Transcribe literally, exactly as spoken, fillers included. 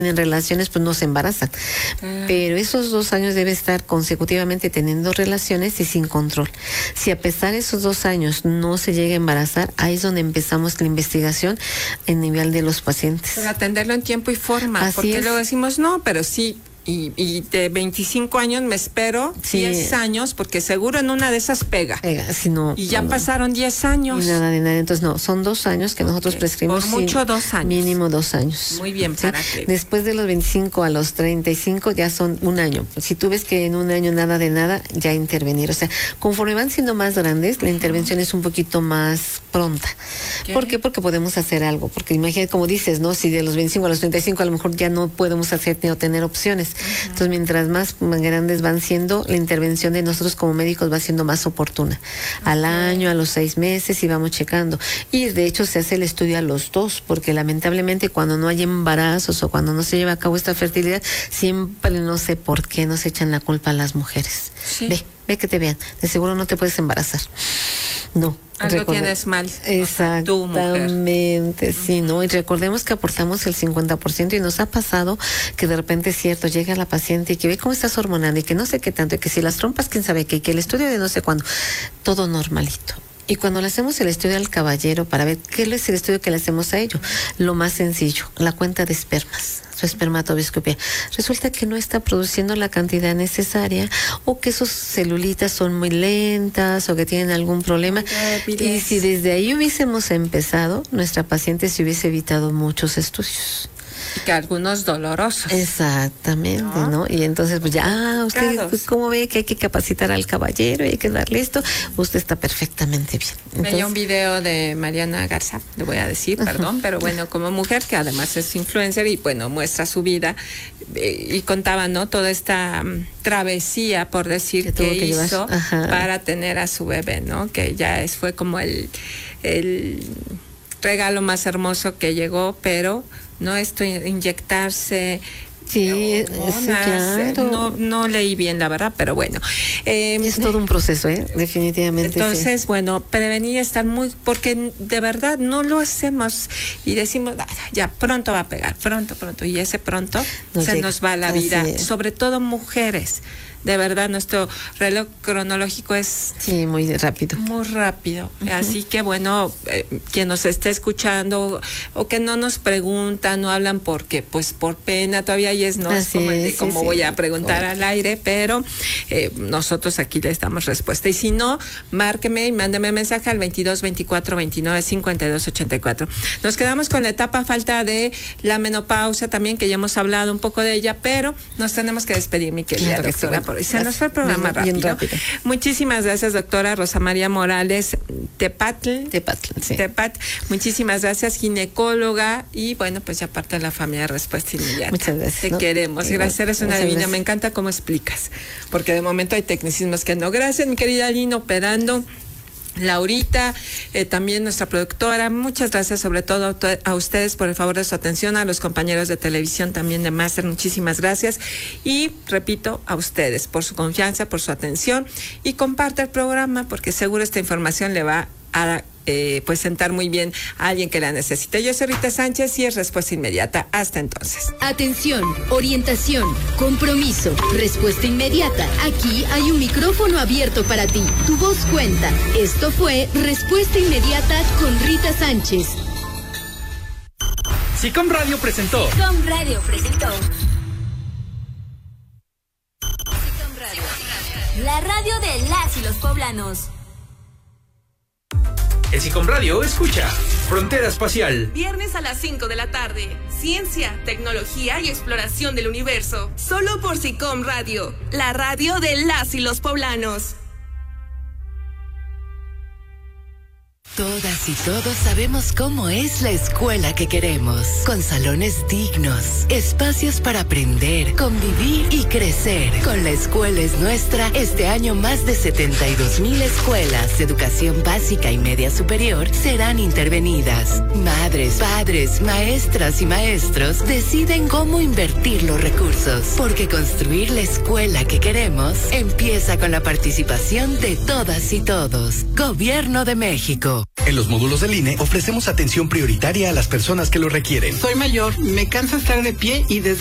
en relaciones, pues no se embarazan. Ah. Pero esos dos años debe estar consecutivamente teniendo relaciones y sin control. Si a pesar de esos dos años no se llega a embarazar, ahí es donde empezamos la investigación en nivel de los pacientes. Para atenderlo en tiempo y forma. Así porque es. Luego decimos, no, pero sí. Y, y de veinticinco años me espero sí. diez años, porque seguro en una de esas pega. Pega, si no. Y ya no, pasaron diez años. Y nada de nada. Entonces, no, son dos años que okay. nosotros prescribimos. Por mucho, dos años. Mínimo dos años. Muy bien, ¿sí? para que. Después de los veinticinco a los treinta y cinco ya son un año. Si tú ves que en un año nada de nada, ya intervenir. O sea, conforme van siendo más grandes, la intervención es un poquito más pronta. ¿Qué? ¿Por qué? Porque podemos hacer algo. Porque imagínate, como dices, ¿no? Si de los veinticinco a los treinta y cinco a lo mejor ya no podemos hacer ni tener opciones. Uh-huh. Entonces, mientras más grandes van siendo, la intervención de nosotros como médicos va siendo más oportuna. Okay. Al año, a los seis meses y vamos checando. Y de hecho se hace el estudio a los dos, porque lamentablemente cuando no hay embarazos o cuando no se lleva a cabo esta fertilidad, siempre no sé por qué nos echan la culpa a las mujeres. Sí. Ve, ve que te vean. De seguro no te puedes embarazar. No. Algo Recorda- tienes mal. Exactamente, o sea, sí, ¿no? Y recordemos que aportamos el cincuenta por ciento y nos ha pasado que de repente es cierto, llega la paciente y que ve cómo estás hormonando y que no sé qué tanto, y que si las trompas, quién sabe qué, y que el estudio de no sé cuándo, todo normalito. Y cuando le hacemos el estudio al caballero para ver qué es el estudio que le hacemos a ello, lo más sencillo, la cuenta de espermas, su espermatobiscopía, resulta que no está produciendo la cantidad necesaria, o que sus celulitas son muy lentas, o que tienen algún problema. Y si desde ahí hubiésemos empezado, nuestra paciente se hubiese evitado muchos estudios. Y que algunos dolorosos. Exactamente, ¿no? ¿no? Y entonces, pues ya, ah, usted, pues, ¿cómo ve que hay que capacitar al caballero y hay que darle esto? Usted está perfectamente bien. Entonces, veía un video de Mariana Garza, le voy a decir, uh-huh. perdón, pero bueno, como mujer que además es influencer y bueno, muestra su vida, eh, y contaba, ¿no? Toda esta um, travesía, por decir, que, que, que hizo para tener a su bebé, ¿no? Que ya es, fue como el, el regalo más hermoso que llegó, pero no esto, inyectarse. Sí, hormonas, sí, claro. No, no leí bien, la verdad, pero bueno. Eh, es todo un proceso, ¿eh? Definitivamente. Entonces, sí. bueno, prevenir, estar muy, porque de verdad no lo hacemos y decimos, ah, ya pronto va a pegar, pronto, pronto, y ese pronto no se llega. Nos va la vida, sobre todo mujeres. De verdad, nuestro reloj cronológico es... Sí, muy rápido. Muy rápido. Uh-huh. Así que, bueno, eh, quien nos esté escuchando o que no nos preguntan, no hablan porque, pues, por pena todavía y es, no Así es como, es, como sí, voy sí. a preguntar oh. al aire, pero eh, nosotros aquí les damos respuesta. Y si no, márqueme y mándeme mensaje al veintidós veinticuatro veintinueve cincuenta y dos ochenta y cuatro. Nos quedamos con la etapa falta de la menopausia también, que ya hemos hablado un poco de ella, pero nos tenemos que despedir, mi querida claro, doctora. Se gracias. Nos fue el programa bien, rápido. Bien rápido. Muchísimas gracias, doctora Rosa María Morales Tepatl. Tepatl, sí. Tepatl. Muchísimas gracias, ginecóloga. Y bueno, pues ya parte de la familia Respuesta Inmediata. Muchas gracias. Te ¿no? queremos. Igual, gracias, eres una divina. Me encanta cómo explicas. Porque de momento hay tecnicismos que no. Gracias, mi querida Lina, operando. Laurita, eh, también nuestra productora, muchas gracias sobre todo a ustedes por el favor de su atención, a los compañeros de televisión también de Máster, muchísimas gracias y repito a ustedes por su confianza, por su atención y comparte el programa porque seguro esta información le va a eh, pues sentar muy bien a alguien que la necesite. Yo soy Rita Sánchez y es Respuesta Inmediata. Hasta entonces. Atención, orientación, compromiso, respuesta inmediata. Aquí hay un micrófono abierto para ti. Tu voz cuenta. Esto fue Respuesta Inmediata con Rita Sánchez. SICOM Radio presentó. SICOM Radio presentó. SICOM Radio. La radio de las y los poblanos. En SICOM Radio escucha Frontera Espacial. Viernes a las cinco de la tarde. Ciencia, tecnología y exploración del universo. Solo por SICOM Radio, la radio de las y los poblanos. Todas y todos sabemos cómo es la escuela que queremos, con salones dignos, espacios para aprender, convivir y crecer. Con La Escuela es Nuestra, este año más de setenta y dos mil escuelas de educación básica y media superior serán intervenidas. Madres, padres, maestras y maestros deciden cómo invertir los recursos, porque construir la escuela que queremos empieza con la participación de todas y todos. Gobierno de México. En los módulos del I N E ofrecemos atención prioritaria a las personas que lo requieren. Soy mayor, me cansa estar de pie y desde